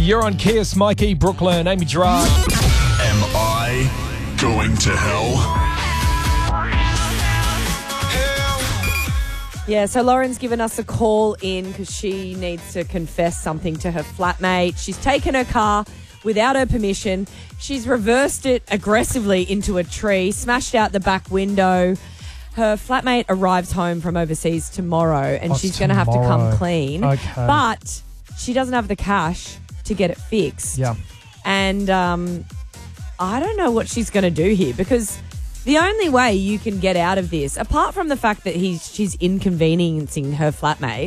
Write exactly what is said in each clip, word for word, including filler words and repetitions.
You're on Kiss, Mikey, Brooklyn, Amy Gerard. Am I going to hell? Yeah, so Lauren's given us a call in because she needs to confess something to her flatmate. She's taken her car without her permission. She's reversed it aggressively into a tree, smashed out the back window. Her flatmate arrives home from overseas tomorrow and Oh, she's going to have to come tomorrow. clean. Okay. But she doesn't have the cash to get it fixed. Yeah. And um, I don't know what she's going to do here because the only way you can get out of this, apart from the fact that he's she's inconveniencing her flatmate,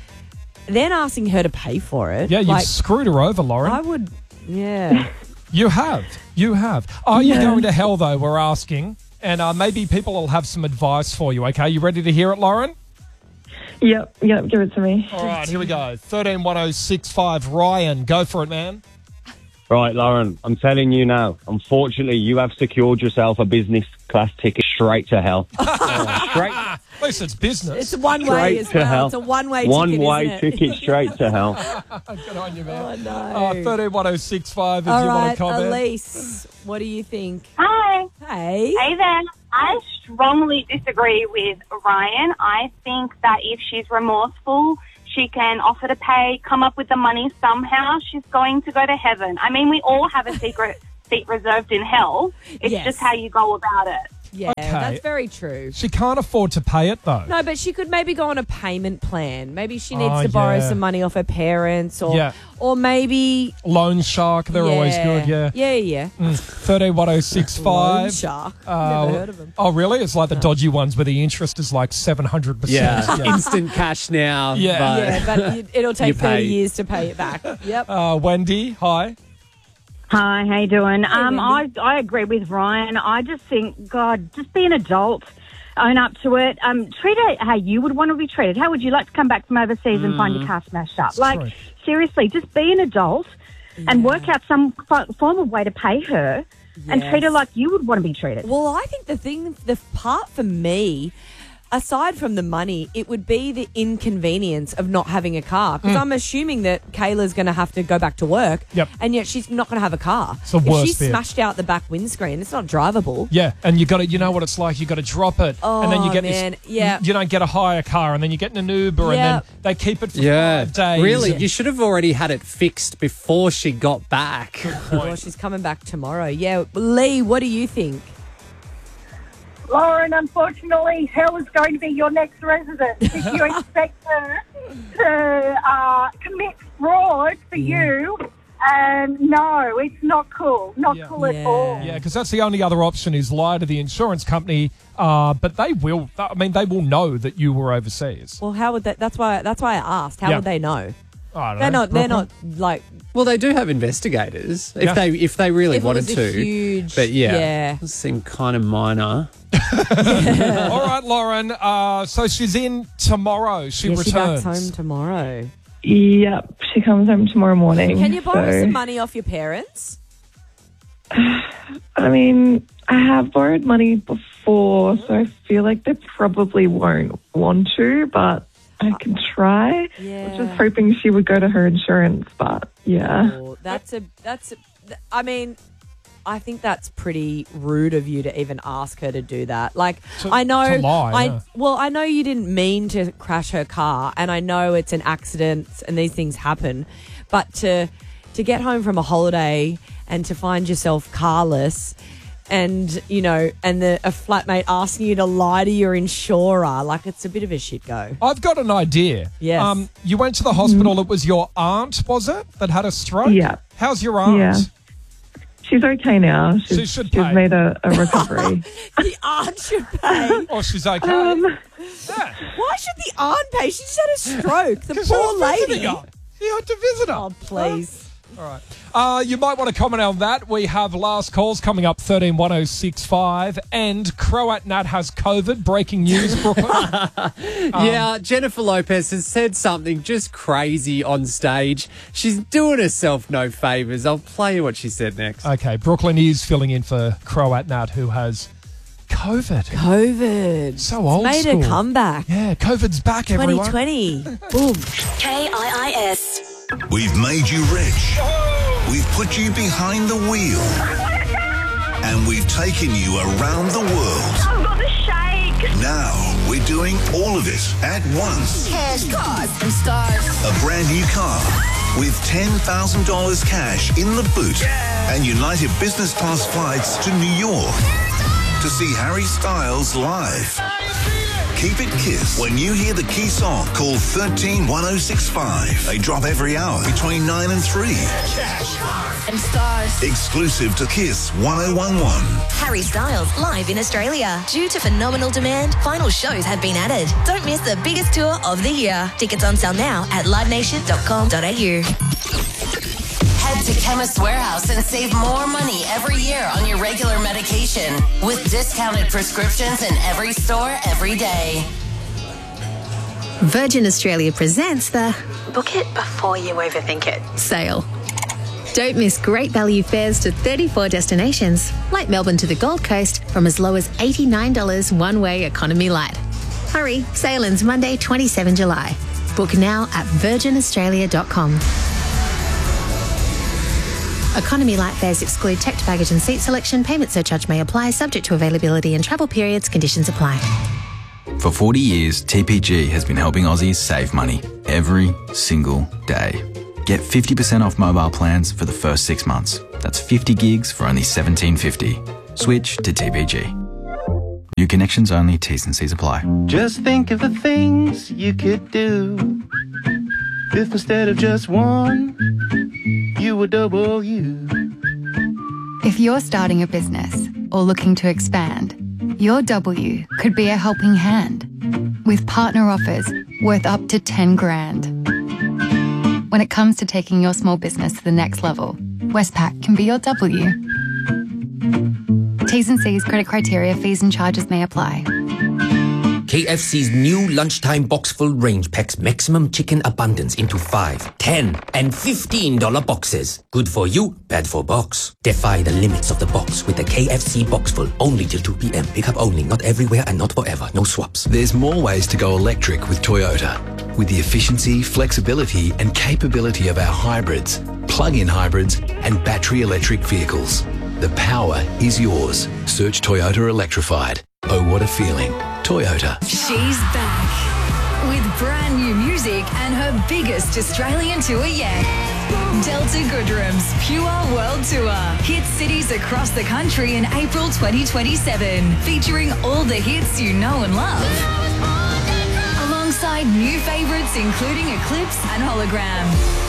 then asking her to pay for it. Yeah, you've like, screwed her over, Lauren. I would, yeah. You have. You have. Are you going to hell, though, we're asking? And uh, maybe people will have some advice for you, okay? You ready to hear it, Lauren? Yep, yep, give it to me. All right, here we go. thirteen one oh six five, Ryan. Go for it, man. Right, Lauren, I'm telling you now, unfortunately, you have secured yourself a business class ticket straight to hell. Uh, straight At least it's business. It's a one way straight as to well. hell. It's a one way One ticket. way isn't it? ticket straight to hell. Good on you, man. Oh, no. Uh, thirteen one oh six five if All you want right, to comment. Elise, what do you think? Hi. Hey. Hey there. I strongly disagree with Ryan. I think that if she's remorseful, she can offer to pay, come up with the money somehow. She's going to go to heaven. I mean, we all have a secret seat reserved in hell. It's Yes. just how you go about it. Yeah, Okay. that's very true. She can't afford to pay it, though. No, but she could maybe go on a payment plan. Maybe she needs Oh, to borrow yeah. some money off her parents or Yeah. or maybe Loan Shark, they're always good, yeah. Yeah, yeah. thirteen one oh six Loan five. shark. Uh, Never heard of them. Oh, really? It's like the dodgy ones where the interest is like seven hundred percent. Yeah, instant cash now. Yeah. but Yeah, but you- it'll You take thirty pay. years to pay it back. Yep. Uh, Wendy, hi. Hi, how you doing? um, I, Wendy. I agree with Ryan. I just think, God, just be an adult. Own up to it. Um, treat it how you would want to be treated. How would you like to come back from overseas and find your car smashed up? Like, true. seriously, just be an adult and work out some f- form of way to pay her and treat her Yes. like you would want to be treated. Well, I think the thing, the part for me, aside from the money, it would be the inconvenience of not having a car. Because I'm assuming that Kayla's going to have to go back to work. Yep. And yet she's not going to have a car. It's the if worst she's bit. smashed out the back windscreen, it's not drivable. Yeah, and you got to, you know what it's like. You got to drop it, and then you Oh, get man, this. yeah. You don't get a hire car, and then you get in an Uber, and Yeah. then they keep it for Yeah, five days. really, you should have already had it fixed before she got back. Well, she's coming back tomorrow. Yeah. Lee, what do you think? Lauren, unfortunately, hell is going to be your next resident. If you expect her to uh, commit fraud for you, and no, it's not cool. Not Yeah. cool Yeah. at all. Yeah, because that's the only other option is lie to the insurance company. Uh, but they will. I mean, they will know that you were overseas. Well, how would that? That's why. That's why I asked. How Yeah. would they know? I don't They're know, not. They're Brooklyn? not like. Well, they do have investigators if Yeah. they if they really If it wanted was a to. huge- but yeah, yeah. it seemed kind of minor. All right, Lauren. Uh, so she's in tomorrow. She Yeah, she returns. backs home tomorrow. Yep, she comes home tomorrow morning. Can you borrow so- some money off your parents? I mean, I have borrowed money before, so I feel like they probably won't want to, but I can try. I Yeah. was just hoping she would go to her insurance, but yeah. Oh, that's a. That's. A, I mean, I think that's pretty rude of you to even ask her to do that. Like, To- I know, to lie, I yeah. well, I know you didn't mean to crash her car, and I know it's an accident, and these things happen. But to to get home from a holiday and to find yourself carless, and you know, and the a flatmate asking you to lie to your insurer, like it's a bit of a shit go. I've got an idea. Yes. Um, you went to the hospital. It was your aunt, was it, that had a stroke? Yeah. How's your aunt? Yeah. She's okay now. She's, She should she's pay. made a, a recovery. The aunt should pay. Oh, she's okay. um, yeah. Why should the aunt pay? She just had a stroke. The 'Cause I poor was visiting lady. her. You had to visit her. Oh, please. All right. Uh, you might want to comment on that. We have last calls coming up, thirteen one oh six five. And Croat Nat has COVID. Breaking news, Brooklyn. Um, yeah, Jennifer Lopez has said something just crazy on stage. She's doing herself no favours. I'll play you what she said next. Okay, Brooklyn is filling in for Croat Nat, who has COVID. COVID. So old Made school. a comeback. Yeah, COVID's back, everyone. twenty twenty. Boom. K I I S. We've made you rich. We've put you behind the wheel. And we've taken you around the world. I've got the shake. Now we're doing all of it at once. Cash, cars, and stars. A brand new car with ten thousand dollars cash in the boot and United Business Class flights to New York to see Harry Styles live. Keep it Kiss when you hear the key song. Call thirteen one oh six five. They drop every hour between nine and three. Cash, cars, and stars. Exclusive to Kiss one oh one one. Harry Styles live in Australia. Due to phenomenal demand, final shows have been added. Don't miss the biggest tour of the year. Tickets on sale now at live nation dot com dot a u. Head to Chemist Warehouse and save more money every year on your regular medication with discounted prescriptions in every store every day. Virgin Australia presents the Book It Before You Overthink It sale. Don't miss great value fares to thirty-four destinations, like Melbourne to the Gold Coast, from as low as eighty-nine dollars one-way economy light. Hurry, sale ends Monday, the twenty-seventh of July. Book now at virgin australia dot com. Economy light fares exclude checked baggage and seat selection. Payment surcharge may apply, subject to availability and travel periods. Conditions apply. For forty years, T P G has been helping Aussies save money every single day. Get fifty percent off mobile plans for the first six months. That's fifty gigs for only seventeen fifty. Switch to T P G. New connections only, T's and C's apply. Just think of the things you could do if instead of just one, you were double you. If you're starting a business or looking to expand, your W could be a helping hand with partner offers worth up to ten grand. When it comes to taking your small business to the next level, Westpac can be your W. T's and C's, credit criteria, fees and charges may apply. K F C's new lunchtime box full range packs maximum chicken abundance into five, ten, and fifteen dollar boxes. Good for you, bad for box. Defy the limits of the box with the K F C box full only till two p.m. Pick up only, not everywhere and not forever. No swaps. There's more ways to go electric with Toyota. With the efficiency, flexibility, and capability of our hybrids, plug-in hybrids, and battery electric vehicles. The power is yours. Search Toyota Electrified. Oh, what a feeling. Toyota. She's back with brand new music and her biggest Australian tour yet. Delta Goodrum's Pure World Tour hits cities across the country in April twenty twenty-seven, featuring all the hits you know and love. Alongside new favourites including Eclipse and Hologram.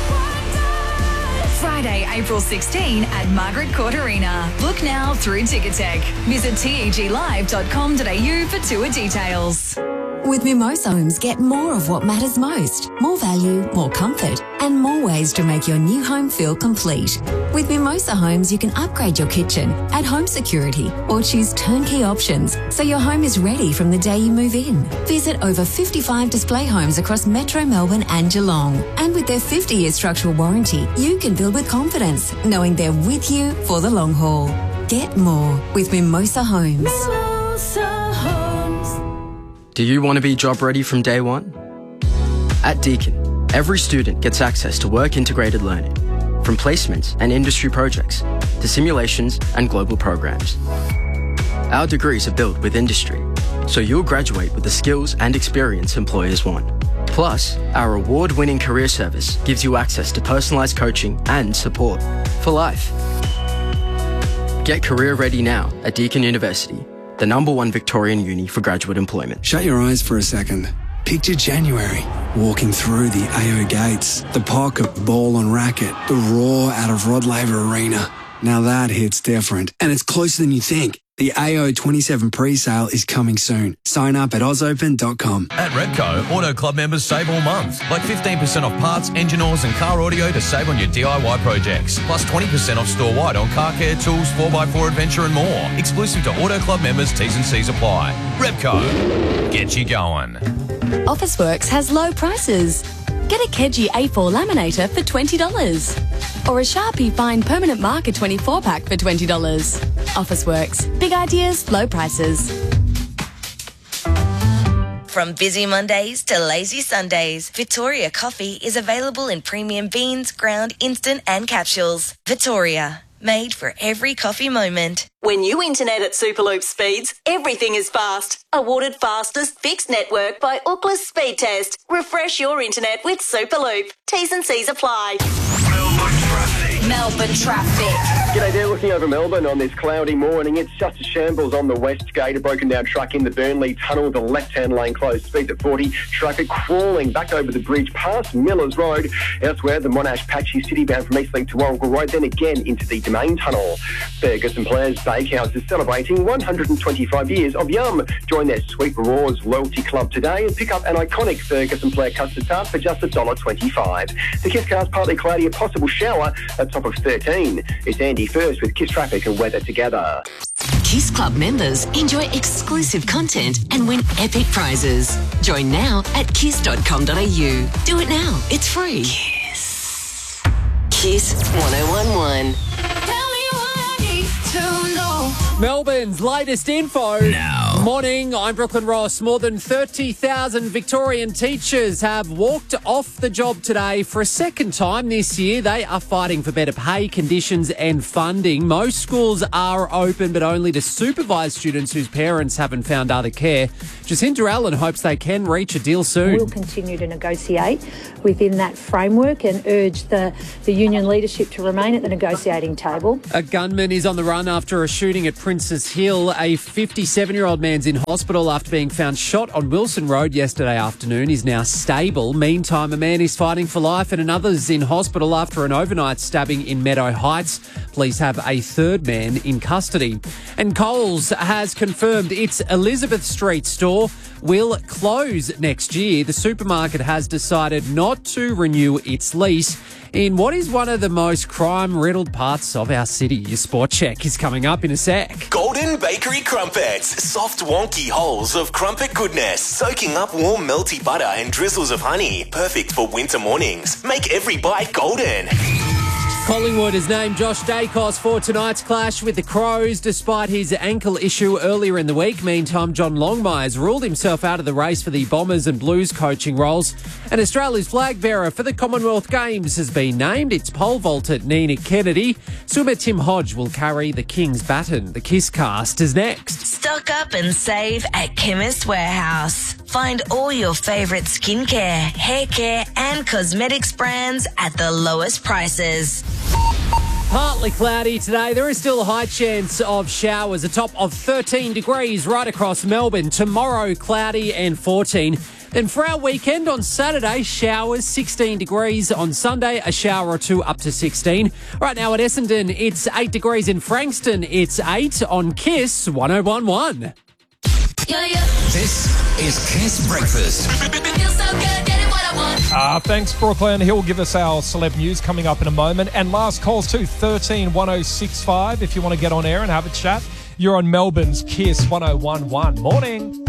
Friday, April sixteenth at Margaret Court Arena. Book now through Ticketek. Visit T E G live dot com dot a u for tour details. With Mimosa Homes, get more of what matters most. More value, more comfort, and more ways to make your new home feel complete. With Mimosa Homes, you can upgrade your kitchen, add home security, or choose turnkey options so your home is ready from the day you move in. Visit over fifty-five display homes across Metro Melbourne and Geelong. And with their fifty-year structural warranty, you can build with confidence, knowing they're with you for the long haul. Get more with Mimosa Homes. Mimosa Homes. Do you want to be job ready from day one? At Deakin, every student gets access to work-integrated learning, from placements and industry projects to simulations and global programs. Our degrees are built with industry, so you'll graduate with the skills and experience employers want. Plus, our award-winning career service gives you access to personalised coaching and support for life. Get career ready now at Deakin University, the number one Victorian uni for graduate employment. Shut your eyes for a second. Picture January, walking through the A O gates, the pocket, ball and racket, the roar out of Rod Laver Arena. Now that hits different, and it's closer than you think. The A O twenty-seven pre-sale is coming soon. Sign up at oz open dot com. At Repco, Auto Club members save all month. Like fifteen percent off parts, engine oils and car audio to save on your D I Y projects. Plus twenty percent off store-wide on car care, tools, four by four adventure and more. Exclusive to Auto Club members, T's and C's apply. Repco, get you going. Officeworks has low prices. Get a Keji A four laminator for twenty dollars. Or a Sharpie Fine Permanent Marker twenty-four pack for twenty dollars. Officeworks. Big ideas, low prices. From busy Mondays to lazy Sundays, Victoria Coffee is available in premium beans, ground, instant and capsules. Victoria, made for every coffee moment. When you internet at Superloop speeds, everything is fast. Awarded fastest fixed network by Ookla Speed Test. Refresh your internet with Superloop. T's and C's apply. Melbourne traffic. G'day there, looking over Melbourne on this cloudy morning. It's just a shambles on the west gate. A broken down truck in the Burnley Tunnel, the left-hand lane closed, speed at forty. Traffic crawling back over the bridge past Millers Road. Elsewhere, the Monash Patchy City bound from Eastlink to Warrigal Road, then again into the Domain Tunnel. Fergus and Players Bakehouse is celebrating one hundred twenty-five years of Yum. Join their Sweet Rewards Loyalty Club today and pick up an iconic Fergus and Player custard tart for just one dollar twenty-five. The Kiss car's partly cloudy, a possible shower at top of thirteen. It's Andy first with Kiss traffic and weather together. Kiss Club members enjoy exclusive content and win epic prizes. Join now at kiss dot com dot a u. Do it now. It's free. Kiss. Kiss one oh one one. Melbourne's latest info. Now. Morning, I'm Brooklyn Ross. More than thirty thousand Victorian teachers have walked off the job today for a second time this year. They are fighting for better pay, conditions and funding. Most schools are open, but only to supervised students whose parents haven't found other care. Jacinta Allen hopes they can reach a deal soon. We'll continue to negotiate within that framework and urge the, the union leadership to remain at the negotiating table. A gunman is on the run after a shooting at Princes Hill. A fifty-seven-year-old man's in hospital after being found shot on Wilson Road yesterday afternoon. He's now stable. Meantime, a man is fighting for life and another's in hospital after an overnight stabbing in Meadow Heights. Police have a third man in custody. And Coles has confirmed its Elizabeth Street store will close next year. The supermarket has decided not to renew its lease in what is one of the most crime-riddled parts of our city. Your sport check is coming up in a sec. Golden Bakery Crumpets. Soft, wonky holes of crumpet goodness, soaking up warm, melty butter and drizzles of honey. Perfect for winter mornings. Make every bite golden. Collingwood has named Josh Dacos for tonight's clash with the Crows despite his ankle issue earlier in the week. Meantime, John Longmire's ruled himself out of the race for the Bombers and Blues coaching roles. And Australia's flag bearer for the Commonwealth Games has been named. It's pole vaulter Nina Kennedy. Swimmer Tim Hodge will carry the King's baton. The Kiss Cast is next. Stock up and save at Chemist Warehouse. Find all your favourite skincare, hair care and cosmetics brands at the lowest prices. Partly cloudy today. There is still a high chance of showers. A top of thirteen degrees right across Melbourne. Tomorrow, cloudy and fourteen. Then for our weekend on Saturday, showers, sixteen degrees. On Sunday, a shower or two up to sixteen. Right now at Essendon, it's eight degrees. In Frankston, it's eight. On Kiss one oh one one. Yeah, yeah. This is Kiss Breakfast. Feels so good, getting what I want. Uh, thanks, Brooklyn. He'll give us our celeb news coming up in a moment. And last calls too, thirteen one oh six five if you want to get on air and have a chat. You're on Melbourne's Kiss one oh one one. Morning.